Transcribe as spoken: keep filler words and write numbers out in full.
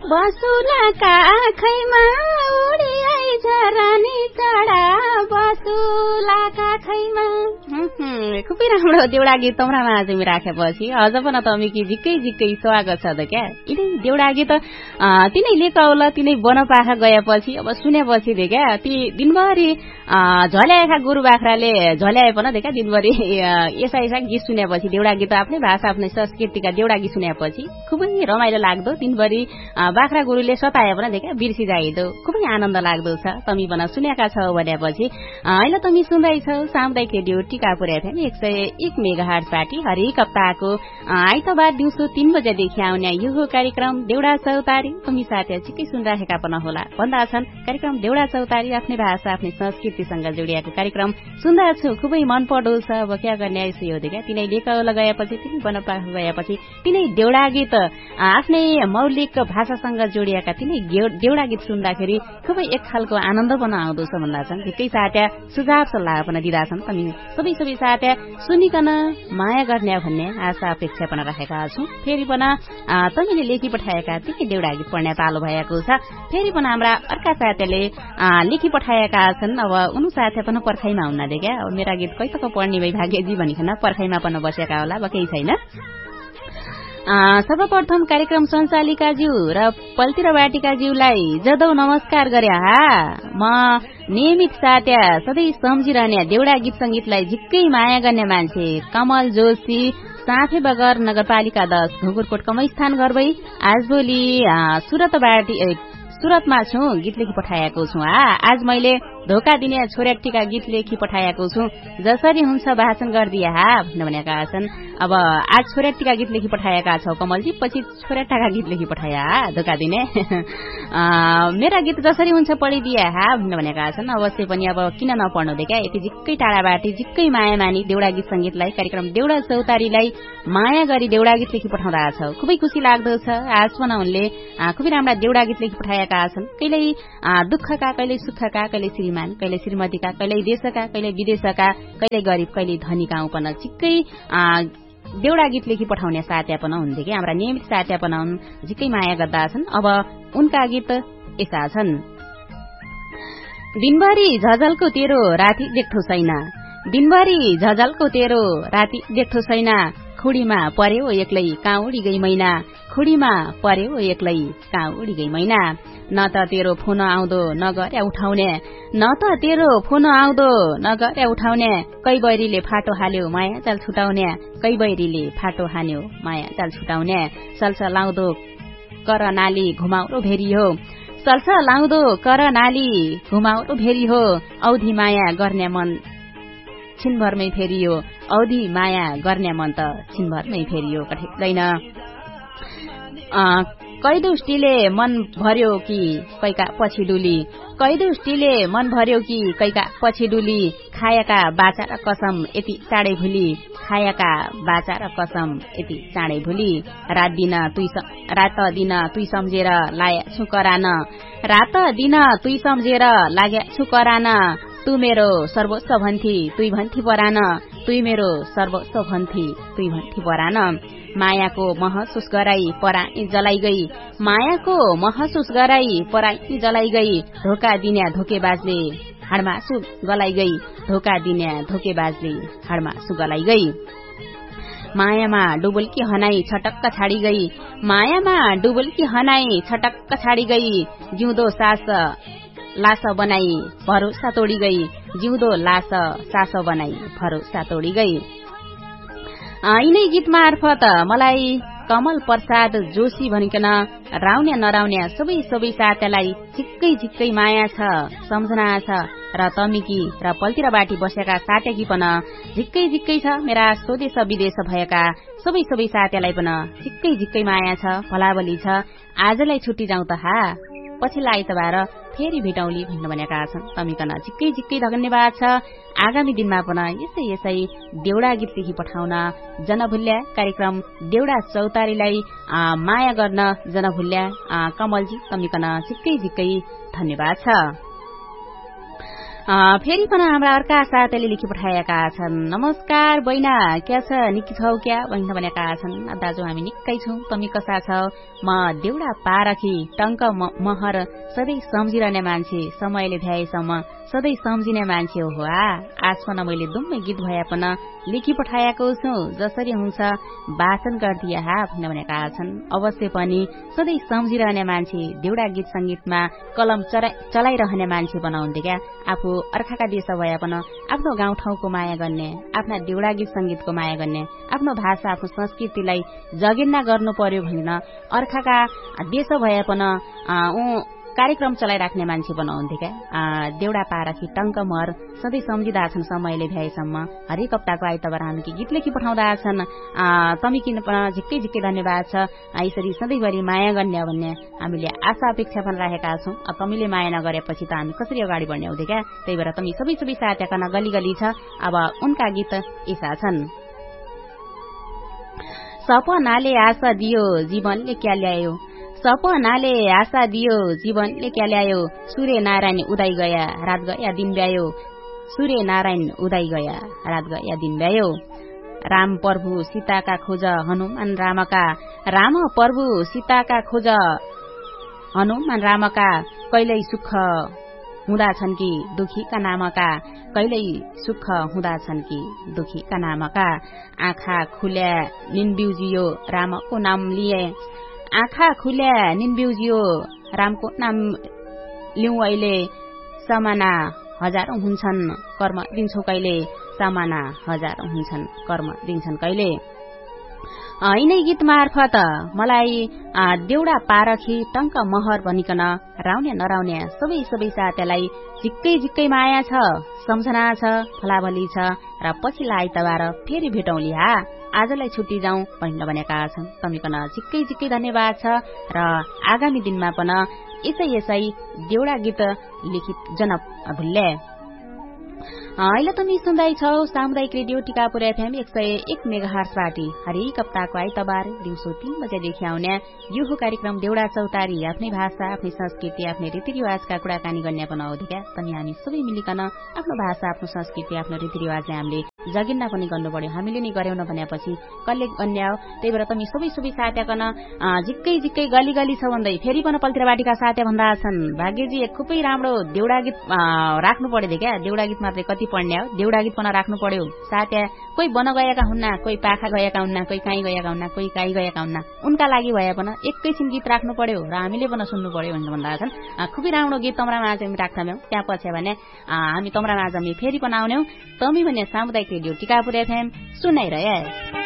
बसुला काखैमा उडी आइज रानी चढा बसुला काखैमा। खुबै राम्रो देउडा गीत तम्रामा चाहिँ राखेपछि अझ पनि तमीकी झिक्कै झिक्कै स्वागत छ त क्या। यिनै देउडा गीत तिनै लेकाउला तिनै बनपाखा गएपछि अब सुनेपछि दे क्या ती दिनभरि झल्याएका गोरु बाख्राले झल्याए पनि दे क्या दिनभरि यसा यसा गीत सुनेपछि देउडा गीत आफ्नै भाषा आफ्नै संस्कृतिका देउडा गीत सुनेपछि खुबै रमाइलो लाग्दो। दिनभरि बाख्रा गोरुले सताए पनि दे क्या बिर्सी जाइदो खुबै आनन्द लाग्दो छ। तमी पनि सुनेका छौ भनेपछि अहिले तमी सुन्दैछौ सामुदायिक रेडियो टिकापुर एफएम एक सय एक मेगाहर्ज पाटी हरेक हप्ताको आइतबार दिउँसो तीन बजेदेखि आउने यो कार्यक्रम देउडा चौतारी। तमी साथी छिकै सुनिराखेका पनि होला भन्दा छन् कार्यक्रम देउडा चौतारी आफ्नै भाषा आफ्नै संस्कृतिसँग जोडिएको कार्यक्रम सुन्दा छु खुबै मन पर्दो छ। अब क्या गर्ने आइसु हो क्या तिनै लेकाउला गएपछि तिनै बनपाखा गएपछि तिनै देउडा गीत आफ्नै मौलिक भाषासँग जोडिएका तिनै देउडा गीत सुन्दाखेरि खुबै एक खालको आनन्द पनि आउँदो छ भन्दा छन्। झिक्कै साथ्या सुझाव सल्लाह पनि दिँदा छन्। तमी सबै सबै साथ्या सुनिकन माया गर्ने भन्ने आशा अपेक्षा पनि राखेका छौँ। फेरि पनि तमीले लेखी पठाएका तिनै देउडा गीत पढ्ने पालो भएको छ। फेरि पनि हाम्रा अर्का साथीले लेखी पठाएका छन्। अब उनी साथी पनि पर्खाइमा हुन्न दे क्या अब मेरा गीत कैतको पढ्ने भई भाग्यजी भनिकन पर्खाइमा पनि बसेका होला अब केही छैन। सर्वप्रथम कार्यक्रम सञ्चालिकाज्यू र पल्तिर बाटिकाज्यूलाई जदौ नमस्कार गरे। हा म नियमित साथ्या सधैँ सम्झिरहने देउडा गीत संगीतलाई झिक्कै माया गर्ने मान्छे कमल जोशी साँफे बगर नगरपालिका दस घुगुरकोट कमैस्थान घर भई आजभोलि सुरत बाटी सुरतमा छु गीत लेखी पठाएको छु। हा आज मैले धोका दिने छोरेटीका गीत लेखी पठाएको छु जसरी हुन्छ भाषण गरिदिए हा भनेका छन्। अब आज छोरेटीका गीत लेखी पठाएका छौ कमलजी पछि छोरेटाका गीत लेखी पठाया हा धोका दिने मेरा गीत जसरी हुन्छ पढिदिए हा भनेका छन्। अवश्य पनि अब किन नपढ्नु दे क्या यति झिक्कै टाढाबाटी झिक्कै माया मानी देउडा गीत संगीतलाई कार्यक्रम देउडा चौतारीलाई माया गरी देउडा गीत लेखी पठाउँदा छौ खुबै खुसी लाग्दो छ। आज पनि उनले खुबै राम्रा देउडा गीत लेखी पठाएका छन्। कहिल्यै दुःखका कहिल्यै सुखका कहिल्यै श्रीमान कहिल्यै श्रीमतीका कहिल्यै देशका कहिल्यै विदेशका कहिल्यै गरिब कहिल्यै धनीका पनि झिक्कै देउडा गीत लेखी पठाउने साथ्या पनि हुन्थे कि हाम्रा नियमित साथ्या पनि हुन् झिक्कै माया गर्दा छन्। अब उनका गीत यसा छन्। दिनभरि झझलको तेरो राति देख्थो छैन दिनभरि झझलको तेरो राति देख्थो छैन खुडीमा पर्यो एक्लै कहाँ उडी गई मैना खुडीमा पर्यो एक्लै कहाँ उडी गई मैना न त तेरो फोन आउँदो नगरे उठाउने न त तेरो फोन आउँदो नगरे उठाउने कै बैरीले फाटो हाल्यो माया चाल छुटाउने कै बैरीले फाटो हान्यो माया चाल छुटाउने सल्स लाउँदो कर नाली घुमाउरो भेरी हो सल्स लाउँदो कर नाली घुमाउरो भेरी हो औधी माया गर्ने मन छिनभरमै फेरियो औधी माया गर्ने मन त छिनभरमै फेरियो कठिदैन कैदुष्टीले मन भर्यो कि कैका पछि डुली कैदुष्टीले मन भर्यो कि कैका पछि डुली खाएका बाचा र कसम यति चाँडै भुली खाएका बाचा र कसम यति चाँडै भुली रात दिन तुई रात दिन तुई सम्झेर लाया छु करान रात दिन तुई सम्झेर लाग्या छु करान तू मेरो सर्वोच्च भन्थी तुई भन्थी परान तुई मेरो सर्वोच्च भन्थी तुई भन्थी परान मायाको महसुस गराई पराई जलाई गई मायाको महसुस गराई पराई जलाई गई धोका दिने धोकेबाजले हाडमासु गलाई गई धोका दिने धोकेबाजले हाडमासु गलाई गई मायामा डुबुल्की हनाई छटक्क छाडी गई मायामा डुबुल्की हनाई छटक्क छाडी गई जिउँदो सास लास बनाई भरोसा तोडी गई जिउँदो लास सास बनाई भरोसा तोडी गई। यिनै गीत मार्फत मलाई कमल प्रसाद जोशी भनिकन राउने नराउने सबै सबै साथीलाई झिक्कै झिक्कै माया छ सम्झना छ र तमिकी र पल्तिर बाटी बसेका साथी पनि झिक्कै झिक्कै छ मेरा स्वदेश विदेश भएका सबै सबै साथीलाई पनि झिक्कै झिक्कै माया छ भलाबली छ। आजलाई छुट्टी जाउँ त हा पछिल्ला आइतबार फेरि भेटौली भन्नु भनेका छन्। तमिकन झिक्कै झिक्कै धन्यवाद छ। आगामी दिनमा पनि यसै यसै देउडा गीत लेखी पठाउन जनभुल्या कार्यक्रम देउडा चौतारीलाई माया गर्न जनभुल्या कमलजी तमिकन झिक्कै झिक्कै धन्यवाद छ। फेरि पनि हाम्रा अर्का साथीले लेखी पठाएका छन्। नमस्कार बहिना, क्या छ, निकै छौ क्या बहिना भनेका छन्। दाजु हामी निकै छौं, तमी कसा छौ? म देउडा पारखी टंक महर सधैँ सम्झिरहने मान्छे, समयले भ्याएसम्म सधैँ सम्झिने मान्छे हो। आज पनि मैले दुम्मै गीत भए पनि लेखी पठाएको छु, जसरी हुन्छ वाचन गरिदिए हा भन्ने भनेका छन्। अवश्य पनि सधैँ सम्झिरहने मान्छे, देउडा गीत संगीतमा कलम चलाइरहने मान्छे बनाउँथे क्या। आफू अर्काका देश भए पनि आफ्नो गाउँठाउँको माया गर्ने, आफ्ना देउडा गीत संगीतको माया गर्ने, आफ्नो भाषा आफ्नो संस्कृतिलाई जगेर्ना गर्नु पर्यो भनेर अर्काका देश भए पनि ऊ कार्यक्रम चलाइराख्ने मान्छे बनाउँथे क्या। देउडा पारखी टंक महर सधैँ सम्झिँदा छन्, समयले भ्याएसम्म। हरेक हप्ताको आइतबार हामी गीत लेखी पठाउँदा छन्। तमी किन झिक्कै झिक्कै धन्यवाद छ, यसरी सधैँभरि माया गर्ने भन्ने हामीले आशा अपेक्षा पनि राखेका छौं। तमीले माया नगरेपछि त हामी कसरी अगाडि बढ्ने हुँदै क्या। त्यही भएर तमी सबै सबै साथीकन गली गली छ। अब उनका गीत यसा छन्। सपनाले आशा दियो जीवनले क्या ल्यायो, सपनाले आशा दियो जीवनले क्या ल्यायो, सूर्य नारायण उदाइ गया रात गया दिन ब्यायो, सूर्य नारायण उदाइ गया रात गया दिन ब्यायो। राम प्रभु सीताका खोज हनुमान रामका, राम प्रभु सीताका खोज हनुमान रामका, कहिल्यै सुख हुँदा छन् कि दुखीका नामका, कहिल्यै सुख हुँदा छन् कि दुखीका नामका। आँखा खुल्या निन्बिउजियो रामको नाम लिए, आँखा खुल्या निन्बिउजियो रामको नाम लिउँ अहिले, समाना हजारौं हुन्छन् कर्म दिन्छौ कहिले, समाना हजारौं हुन्छन् कर्म दिन्छन् कहिले। यिनै गीत मार्फत मलाई देउडा पारखी टंक महर भनिकन राउने नराउने सबै सबै साथीलाई झिक्कै झिक्कै माया छ, सम्झना छ, फलाफली छ र पछिल्ला आइतबार फेरि भेटौँली हा। आजलाई छुट्टी जाउँ भनेर भनेका छन्। तमीकन झिक्कै झिक्कै धन्यवाद छ र आगामी दिनमा पनि यसै यसै देउडा गीत लिखित जन भुल्ले। अहिले तमी सुन्दैछौ सामुदायिक रेडियो टिकापुर एफएम एक सय एक मेगाहर्ज पार्टी। हरेक हप्ताको आइतबार दिउँसो तीन बजेदेखि आउने यो हो कार्यक्रम देउडा चौतारी। आफ्नै भाषा, आफ्नै संस्कृति, आफ्नै रीतिरिवाजका कुराकानी गर्ने बनाउँदै क्या। तनी हामी सबै मिलिकन आफ्नो भाषा, आफ्नो संस्कृति, आफ्नो रीतिरिवाजलाई हामीले जगिन्ना पनि गर्नु पर्यो। हामीले नै गर्यौं भनेपछि कसले गन्ने हो। त्यही भएर तमी सबै सबै साथीकन झिक्कै झिक्कै गली गली छ भन्दै फेरि पनि पल्तिर बाटीका साथी भन्दा छन्। भाग्यजी खुबै राम्रो देउडा गीत राख्नु पर्यो क्या। देउडा गीत मात्रै कति पढ्ने हो, देउडा गीत पनि राख्नु पर्यो। साथी कोही बन गएका हुन्न, कोही पाखा गएका हुन्न, कोही काहीँ गएका हुन्न, कोही काहीँ गएका हुन्न। उनका लागि भए पनि एकैछिन गीत राख्नु पर्यो र हामीले पनि सुन्नु पर्यो भनेर भन्दा छन्। खुबै राम्रो गीत तम्रा माझ राख्छौँ। त्यहाँ पछि भने हामी तम्रा माझ फेरि पनि आउनेौ। तमी भने सामुदायिक रेडियो टिकापुर एफएम सुनाइरहे।